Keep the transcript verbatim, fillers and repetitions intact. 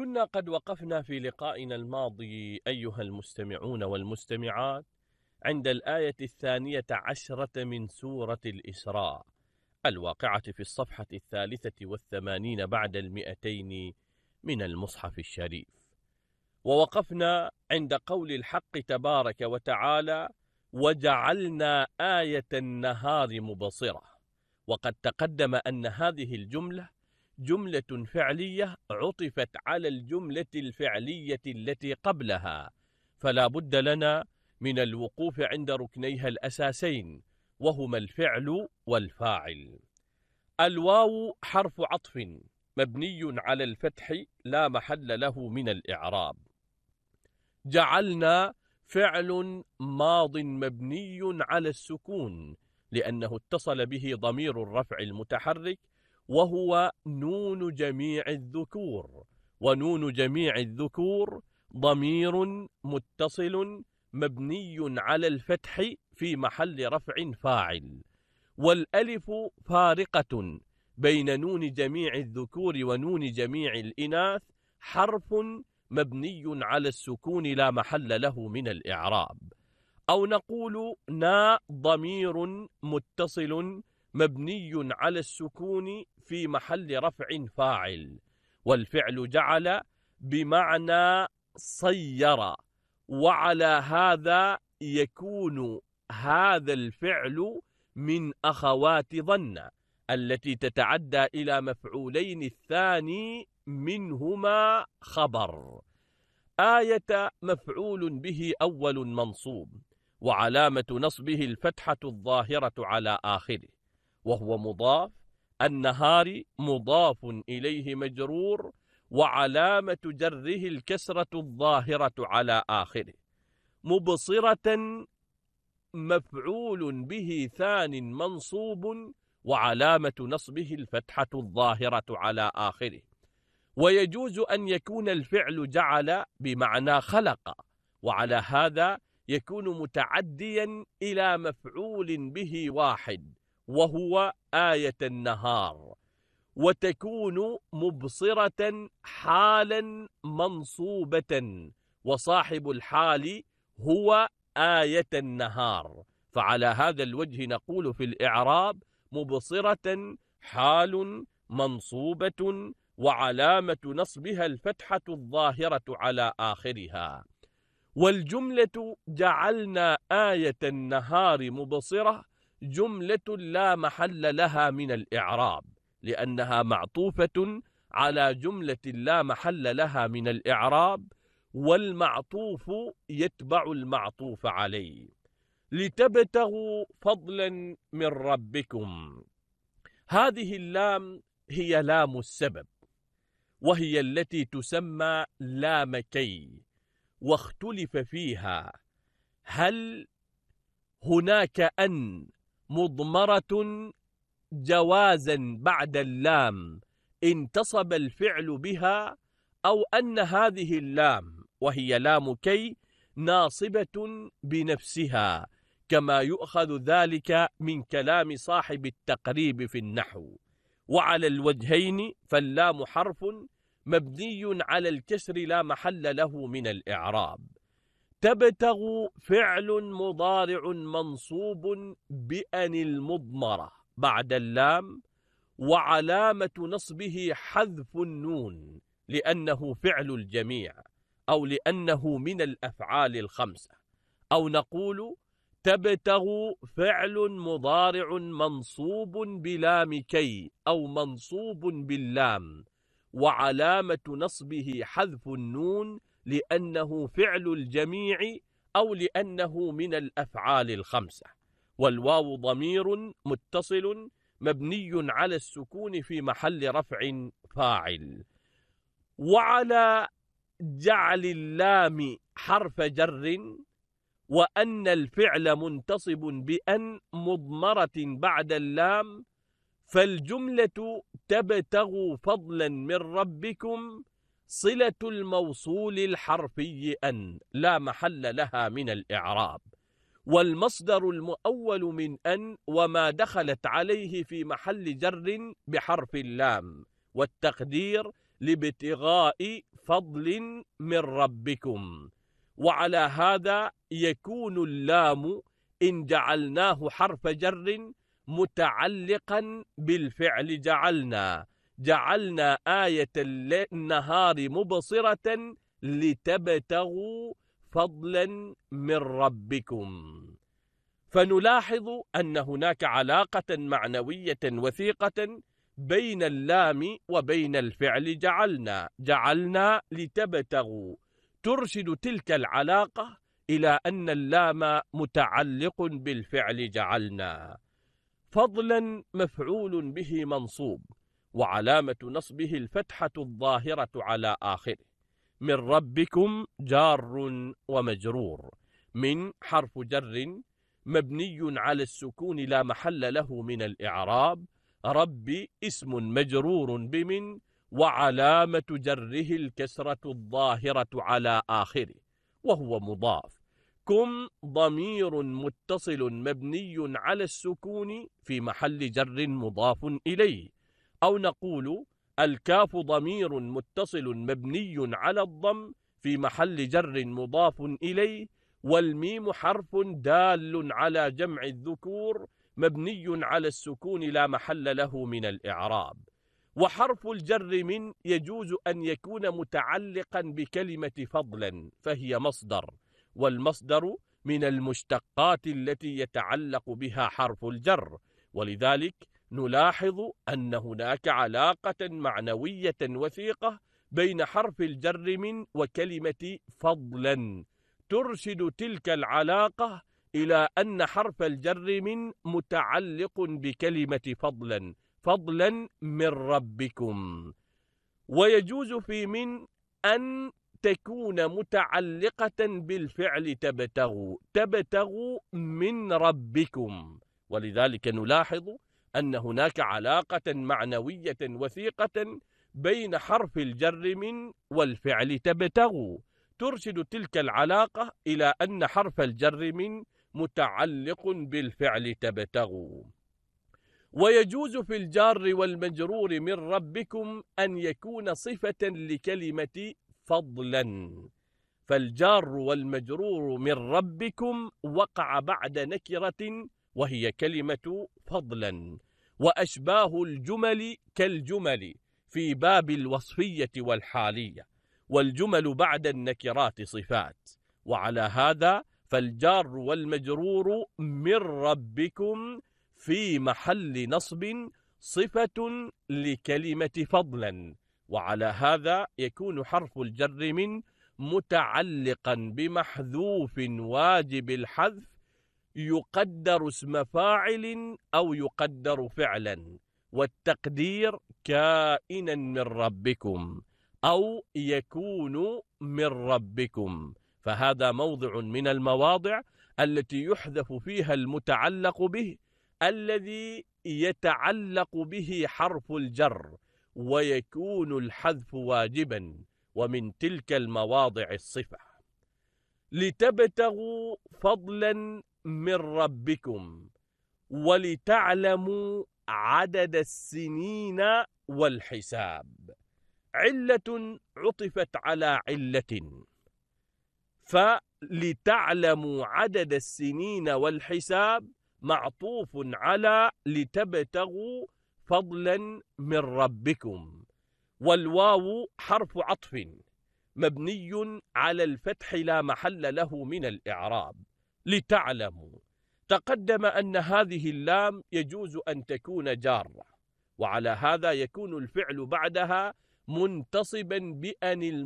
كنا قد وقفنا في لقائنا الماضي أيها المستمعون والمستمعات عند الآية الثانية عشرة من سورة الإسراء الواقعة في الصفحة الثالثة والثمانين بعد المئتين من المصحف الشريف. ووقفنا عند قول الحق تبارك وتعالى: وجعلنا آية النهار مبصرة. وقد تقدم أن هذه الجملة جملة فعلية عطفت على الجملة الفعلية التي قبلها، فلا بد لنا من الوقوف عند ركنيها الأساسين، وهما الفعل والفاعل. الواو حرف عطف مبني على الفتح لا محل له من الإعراب. جعلنا فعل ماض مبني على السكون لأنه اتصل به ضمير الرفع المتحرك وهو نون جميع الذكور، ونون جميع الذكور ضمير متصل مبني على الفتح في محل رفع فاعل، والألف فارقة بين نون جميع الذكور ونون جميع الإناث حرف مبني على السكون لا محل له من الإعراب. أو نقول نا ضمير متصل مبني على السكون في محل رفع فاعل، والفعل جعل بمعنى صير، وعلى هذا يكون هذا الفعل من أخوات ظن التي تتعدى إلى مفعولين الثاني منهما خبر. آية مفعول به أول منصوب وعلامة نصبه الفتحة الظاهرة على آخره وهو مضاف، النهار مضاف إليه مجرور وعلامة جره الكسرة الظاهرة على آخره. مبصرة مفعول به ثان منصوب وعلامة نصبه الفتحة الظاهرة على آخره. ويجوز أن يكون الفعل جعل بمعنى خلق، وعلى هذا يكون متعديا إلى مفعول به واحد وهو آية النهار، وتكون مبصرة حالا منصوبة، وصاحب الحال هو آية النهار. فعلى هذا الوجه نقول في الإعراب: مبصرة حال منصوبة وعلامة نصبها الفتحة الظاهرة على آخرها. والجملة جعلنا آية النهار مبصرة جملة لا محل لها من الإعراب، لأنها معطوفة على جملة لا محل لها من الإعراب، والمعطوف يتبع المعطوف عليه. لتبتغوا فضلا من ربكم، هذه اللام هي لام السبب، وهي التي تسمى لام كي، واختلف فيها هل هناك أن مضمرة جوازا بعد اللام انتصب الفعل بها، أو أن هذه اللام وهي لام كي ناصبة بنفسها، كما يؤخذ ذلك من كلام صاحب التقريب في النحو. وعلى الوجهين فاللام حرف مبني على الكسر لا محل له من الإعراب. تبتغوا فعل مضارع منصوب بأن المضمرة بعد اللام، وعلامة نصبه حذف النون لأنه فعل الجميع أو لأنه من الأفعال الخمسة. أو نقول تبتغوا فعل مضارع منصوب بلام كي أو منصوب باللام، وعلامة نصبه حذف النون لأنه فعل الجميع أو لأنه من الأفعال الخمسة. والواو ضمير متصل مبني على السكون في محل رفع فاعل. وعلى جعل اللام حرف جر وأن الفعل منتصب بأن مضمرة بعد اللام، فالجملة تبتغوا فضلا من ربكم صلة الموصول الحرفي أن لا محل لها من الإعراب، والمصدر المؤول من أن وما دخلت عليه في محل جر بحرف اللام، والتقدير لابتغاء فضل من ربكم. وعلى هذا يكون اللام إن جعلناه حرف جر متعلقا بالفعل جعلنا. جعلنا آية النهار مبصرة لتبتغوا فضلا من ربكم. فنلاحظ أن هناك علاقة معنوية وثيقة بين اللام وبين الفعل جعلنا. جعلنا لتبتغوا ترشد تلك العلاقة إلى أن اللام متعلق بالفعل جعلنا. فضلا مفعول به منصوب، وعلامة نصبه الفتحة الظاهرة على آخره. من ربكم جار ومجرور. من حرف جر مبني على السكون لا محل له من الإعراب. رب اسم مجرور بمن، وعلامة جره الكسرة الظاهرة على آخره وهو مضاف. كم ضمير متصل مبني على السكون في محل جر مضاف إليه. أو نقول الكاف ضمير متصل مبني على الضم في محل جر مضاف إليه. والميم حرف دال على جمع الذكور مبني على السكون لا محل له من الإعراب. وحرف الجر من يجوز أن يكون متعلقا بكلمة فضلا فهي مصدر، والمصدر من المشتقات التي يتعلق بها حرف الجر. ولذلك نلاحظ أن هناك علاقة معنوية وثيقة بين حرف الجر من وكلمة فضلا، ترشد تلك العلاقة إلى أن حرف الجر من متعلق بكلمة فضلا، فضلا من ربكم. ويجوز في من أن تكون متعلقة بالفعل تبتغوا، تبتغوا من ربكم. ولذلك نلاحظ أن هناك علاقة معنوية وثيقة بين حرف الجر من والفعل تبتغوا، ترشد تلك العلاقة إلى أن حرف الجر من متعلق بالفعل تبتغوا. ويجوز في الجار والمجرور من ربكم أن يكون صفة لكلمة فضلا. فالجار والمجرور من ربكم وقع بعد نكرة وهي كلمة فضلا. وأشباه الجمل كالجمل في باب الوصفية والحالية، والجمل بعد النكرات صفات. وعلى هذا فالجار والمجرور من ربكم في محل نصب صفة لكلمة فضلا. وعلى هذا يكون حرف الجر من متعلقا بمحذوف واجب الحذف يقدر اسم فاعل أو يقدر فعلا، والتقدير كائنا من ربكم أو يكون من ربكم. فهذا موضع من المواضع التي يحذف فيها المتعلق به الذي يتعلق به حرف الجر، ويكون الحذف واجبا. ومن تلك المواضع الصفة لتبتغوا فضلا من ربكم ولتعلموا عدد السنين والحساب. علة عطفت على علة، فلتعلموا عدد السنين والحساب معطوف على لتبتغوا فضلا من ربكم. والواو حرف عطف مبني على الفتح لا محل له من الإعراب. لتعلموا تقدم أن هذه اللام يجوز أن تكون جارة، وعلى هذا يكون الفعل بعدها منتصبا بأن